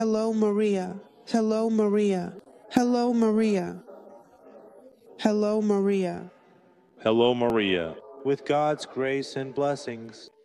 Hello, Maria. Hello, Maria. Hello, Maria. Hello, Maria. Hello, Maria. With God's grace and blessings.